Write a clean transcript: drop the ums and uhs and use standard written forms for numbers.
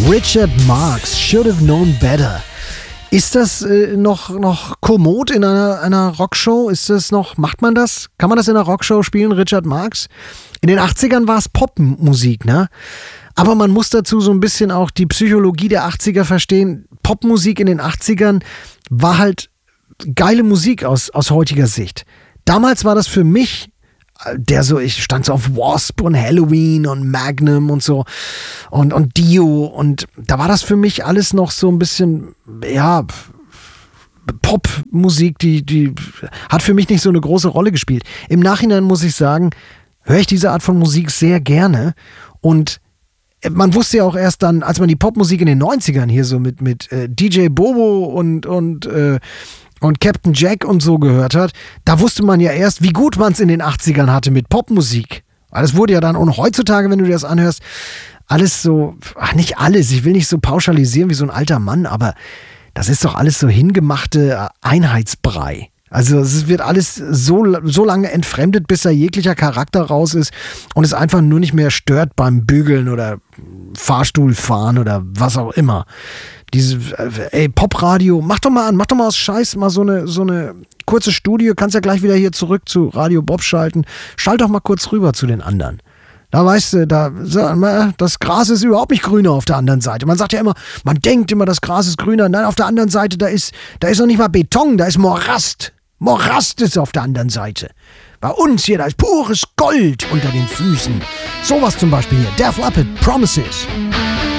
Richard Marx, Should Have Known Better. Ist das noch kommod in einer Rockshow? Ist das noch, macht man das? Kann man das in einer Rockshow spielen, Richard Marx? In den 80ern war es Popmusik, ne? Aber man muss dazu so ein bisschen auch die Psychologie der 80er verstehen. Popmusik in den 80ern war halt geile Musik aus heutiger Sicht. Damals war das für mich, ich stand so auf Wasp und Halloween und Magnum und so und Dio, und da war das für mich alles noch so ein bisschen, ja, Popmusik, die hat für mich nicht so eine große Rolle gespielt. Im Nachhinein muss ich sagen, höre ich diese Art von Musik sehr gerne, und man wusste ja auch erst dann, als man die Popmusik in den 90ern hier so mit DJ Bobo und Captain Jack und so gehört hat, da wusste man ja erst, wie gut man es in den 80ern hatte mit Popmusik. Weil es wurde ja dann, und heutzutage, wenn du dir das anhörst, alles so, nicht alles, ich will nicht so pauschalisieren wie so ein alter Mann, aber das ist doch alles so hingemachte Einheitsbrei. Also es wird alles so lange entfremdet, bis da jeglicher Charakter raus ist und es einfach nur nicht mehr stört beim Bügeln oder Fahrstuhlfahren oder was auch immer. Popradio, mach doch mal an, mach doch mal aus Scheiß mal so eine kurze Studie, kannst ja gleich wieder hier zurück zu Radio Bob schalten. Schalt doch mal kurz rüber zu den anderen. Da weißt du, das Gras ist überhaupt nicht grüner auf der anderen Seite. Man sagt ja immer, man denkt immer, das Gras ist grüner. Nein, auf der anderen Seite, da ist noch nicht mal Beton, da ist Morast. Morast ist auf der anderen Seite. Bei uns hier, da ist pures Gold unter den Füßen. Sowas zum Beispiel hier, Def Leppard, Promises.